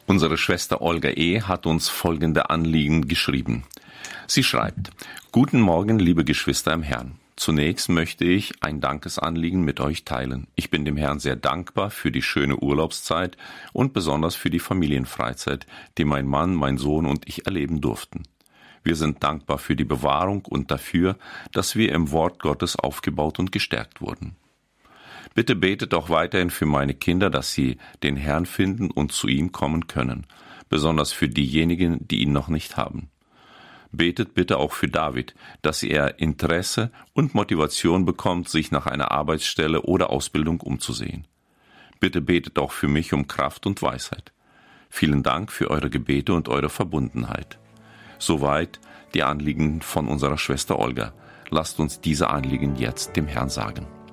Unsere Schwester Olga E. hat uns folgende Anliegen geschrieben. Sie schreibt: Guten Morgen, liebe Geschwister im Herrn. Zunächst möchte ich ein Dankesanliegen mit euch teilen. Ich bin dem Herrn sehr dankbar für die schöne Urlaubszeit und besonders für die Familienfreizeit, die mein Mann, mein Sohn und ich erleben durften. Wir sind dankbar für die Bewahrung und dafür, dass wir im Wort Gottes aufgebaut und gestärkt wurden. Bitte betet auch weiterhin für meine Kinder, dass sie den Herrn finden und zu ihm kommen können, besonders für diejenigen, die ihn noch nicht haben. Betet bitte auch für David, dass er Interesse und Motivation bekommt, sich nach einer Arbeitsstelle oder Ausbildung umzusehen. Bitte betet auch für mich um Kraft und Weisheit. Vielen Dank für eure Gebete und eure Verbundenheit. Soweit die Anliegen von unserer Schwester Olga. Lasst uns diese Anliegen jetzt dem Herrn sagen.